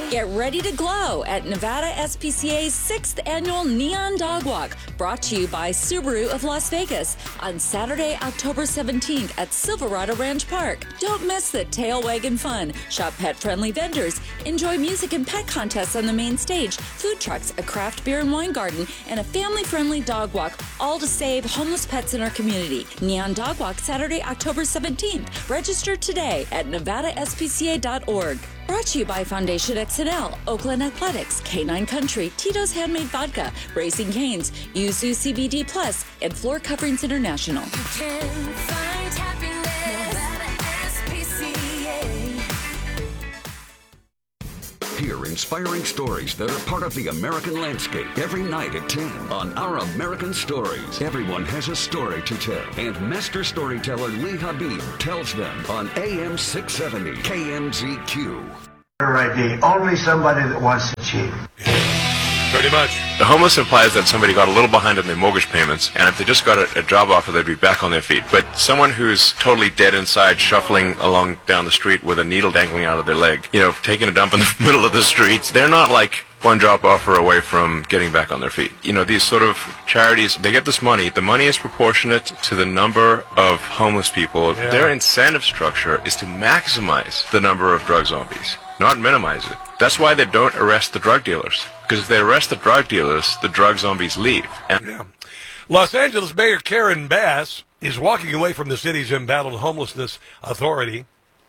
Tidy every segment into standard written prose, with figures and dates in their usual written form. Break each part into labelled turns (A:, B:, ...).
A: Get ready to glow at Nevada SPCA's 6th annual Neon Dog Walk, brought to you by Subaru of Las Vegas on Saturday, October 17th at Silverado Ranch Park. Don't miss the tail wagging fun. Shop pet-friendly vendors. Enjoy music and pet contests on the main stage, food trucks, a craft beer and wine garden, and a family-friendly dog walk, all to save homeless pets in our community. Neon Dog Walk, Saturday, October 17th. Register today at nevadaspca.org. Brought to you by Foundation XNL, Oakland Athletics, K9 Country, Tito's Handmade Vodka, Racing Canes, Yuzu CBD Plus, and Floor Coverings International.
B: You can find happiness, Nevada SPCA.
C: Hear inspiring stories that are part of the American landscape every night at 10 on Our American Stories. Everyone has a story to tell, and master storyteller Lee Habib tells them on AM 670 KMZQ.
D: ID, only somebody that wants to cheat.
E: Pretty much.
F: The homeless implies that somebody got a little behind on their mortgage payments, and if they just got a job offer, they'd be back on their feet. But someone who's totally dead inside, shuffling along down the street with a needle dangling out of their leg, taking a dump in the middle of the streets, they're not like one job offer away from getting back on their feet. These sort of charities, they get this money. The money is proportionate to the number of homeless people. Yeah. Their incentive structure is to maximize the number of drug zombies, not minimize it. That's why they don't arrest the drug dealers. Because if they arrest the drug dealers, the drug zombies leave.
E: Yeah. Los Angeles Mayor Karen Bass is walking away from the city's embattled homelessness authority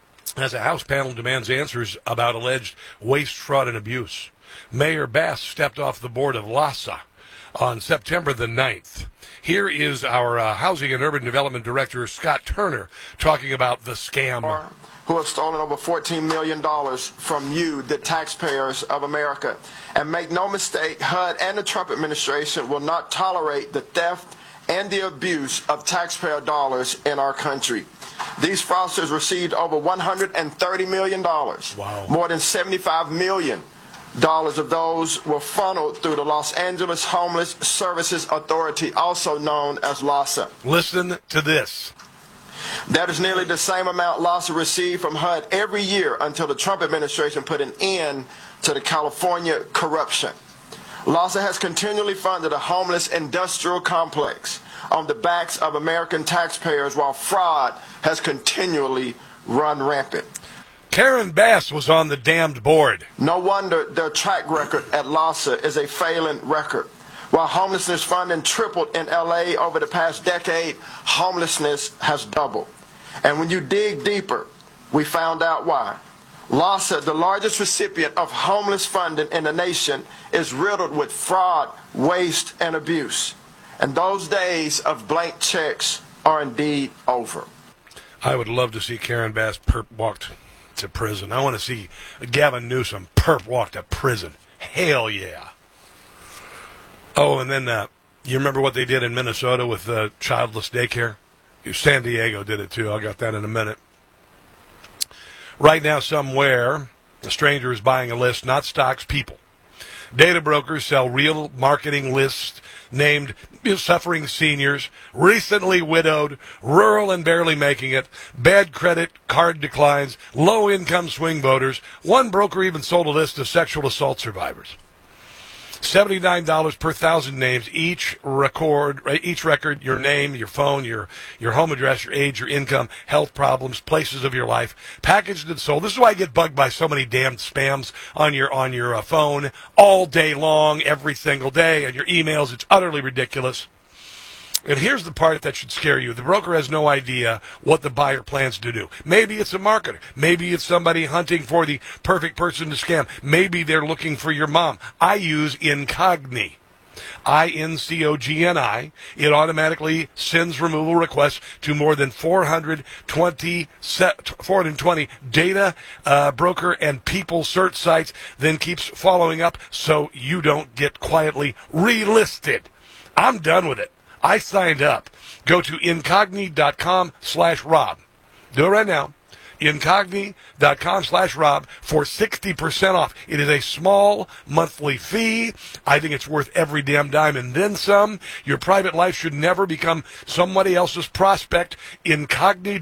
E: as a House panel demands answers about alleged waste, fraud, and abuse. Mayor Bass stepped off the board of LAHSA on September the 9th. Here is our Housing and Urban Development Director, Scott Turner, talking about the scam.
G: Who have stolen over $14 million from you, the taxpayers of America. And make no mistake, HUD and the Trump administration will not tolerate the theft and the abuse of taxpayer dollars in our country. These fraudsters received over $130 million.
E: Wow.
G: More than $75 million of those were funneled through the Los Angeles Homeless Services Authority, also known as LAHSA.
E: Listen to this.
G: That is nearly the same amount LAHSA received from HUD every year until the Trump administration put an end to the California corruption. LAHSA has continually funded a homeless industrial complex on the backs of American taxpayers while fraud has continually run rampant.
E: Karen Bass was on the damned board.
G: No wonder their track record at LAHSA is a failing record. While homelessness funding tripled in LA over the past decade, homelessness has doubled. And when you dig deeper, we found out why. LAHSA, the largest recipient of homeless funding in the nation, is riddled with fraud, waste, and abuse. And those days of blank checks are indeed over.
E: I would love to see Karen Bass perp walked to prison. I want to see Gavin Newsom perp walk to prison. Hell yeah. Oh, and then you remember what they did in Minnesota with childless daycare? San Diego did it too. I got that in a minute. Right now, somewhere, a stranger is buying a list, not stocks, people. Data brokers sell real marketing lists named suffering seniors, recently widowed, rural and barely making it, bad credit, card declines, low-income swing voters. One broker even sold a list of sexual assault survivors. $79 per 1,000 names, each record, your name, your phone, your home address, your age, your income, health problems, places of your life, packaged and sold. This is why I get bugged by so many damn spams on your phone all day long, every single day, and your emails. It's utterly ridiculous. And here's the part that should scare you. The broker has no idea what the buyer plans to do. Maybe it's a marketer. Maybe it's somebody hunting for the perfect person to scam. Maybe they're looking for your mom. I use Incogni. INCOGNI. It automatically sends removal requests to more than 420 data broker and people search sites, then keeps following up so you don't get quietly relisted. I'm done with it. I signed up. Go to incogni.com/Rob. Do it right now. Incogni.com/Rob for 60% off. It is a small monthly fee. I think it's worth every damn dime and then some. Your private life should never become somebody else's prospect.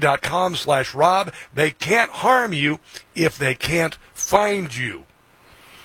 E: Incogni.com/Rob. They can't harm you if they can't find you.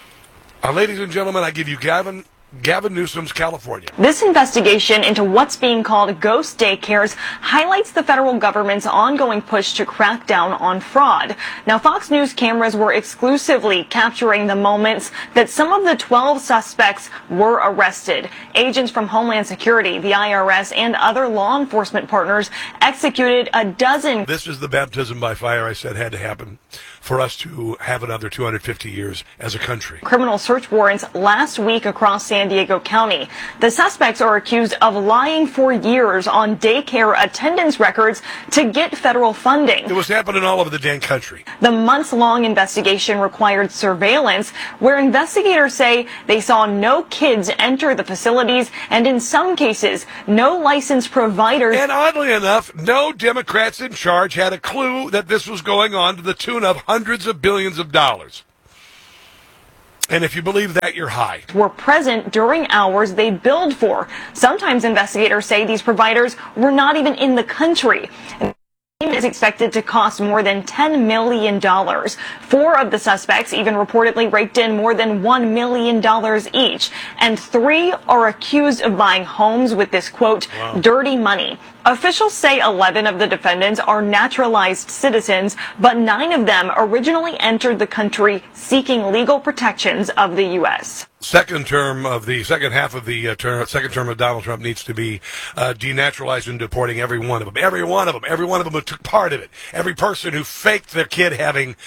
E: Ladies and gentlemen, I give you Gavin Newsom's California.
H: This investigation into what's being called ghost daycares highlights the federal government's ongoing push to crack down on fraud. Now, Fox News cameras were exclusively capturing the moments that some of the 12 suspects were arrested. Agents from Homeland Security, the IRS, and other law enforcement partners executed a dozen.
E: This is the baptism by fire I said had to happen for us to have another 250 years as a country.
H: Criminal search warrants last week across San Diego County. The suspects are accused of lying for years on daycare attendance records to get federal funding.
E: It was happening all over the dang country.
H: The months-long investigation required surveillance, where investigators say they saw no kids enter the facilities, and in some cases, no licensed providers.
E: And oddly enough, no Democrats in charge had a clue that this was going on to the tune of hundreds of billions of dollars. And if you believe that, you're high.
H: Were present during hours they billed for. Sometimes investigators say these providers were not even in the country. Is expected to cost more than $10 million. 4 of the suspects even reportedly raked in more than $1 million each. And 3 are accused of buying homes with this, quote, dirty money. Officials say 11 of the defendants are naturalized citizens, but 9 of them originally entered the country seeking legal protections of the U.S.
E: Second term of Donald Trump needs to be denaturalized and deporting every one of them. Every one of them who took part of it. Every person who faked their kid having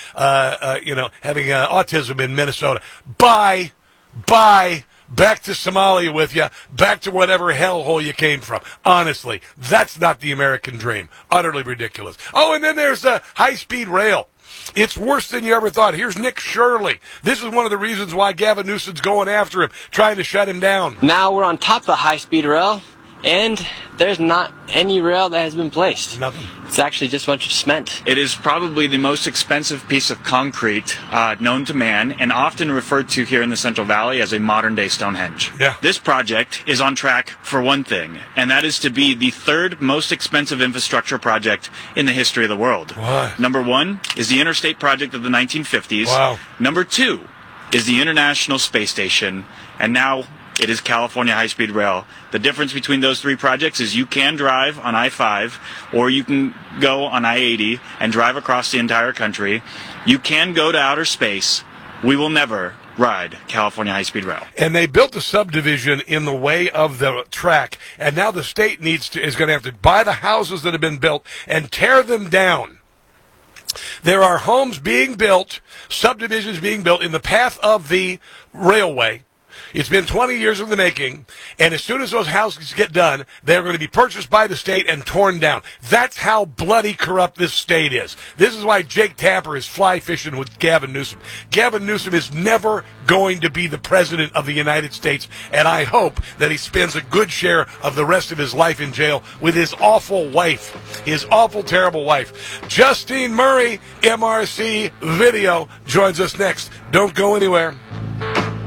E: autism in Minnesota. Bye. Back to Somalia with you, back to whatever hellhole you came from. Honestly, that's not the American dream. Utterly ridiculous. Oh, and then there's high-speed rail. It's worse than you ever thought. Here's Nick Shirley. This is one of the reasons why Gavin Newsom's going after him, trying to shut him down.
I: Now we're on top of the high-speed rail, and there's not any rail that has been placed.
E: Nothing.
I: It's actually just a bunch of cement.
J: It is probably the most expensive piece of concrete known to man, and often referred to here in the Central Valley as a modern-day Stonehenge.
E: Yeah.
J: This project is on track for one thing, and that is to be the 3rd most expensive infrastructure project in the history of the world.
E: What?
J: Number 1 is the Interstate Project of the 1950s.
E: Wow.
J: Number 2 is the International Space Station, and now it is California High-Speed Rail. The difference between those 3 projects is you can drive on I-5, or you can go on I-80 and drive across the entire country. You can go to outer space. We will never ride California High-Speed Rail.
E: And they built a subdivision in the way of the track, and now the state is going to have to buy the houses that have been built and tear them down. There are homes being built, subdivisions being built in the path of the railway. It's been 20 years in the making, and as soon as those houses get done, they're going to be purchased by the state and torn down. That's how bloody corrupt this state is. This is why Jake Tapper is fly fishing with Gavin Newsom. Gavin Newsom is never going to be the president of the United States, and I hope that he spends a good share of the rest of his life in jail with his awful wife, his awful, terrible wife. Justine Murray, MRC Video, joins us next. Don't go anywhere.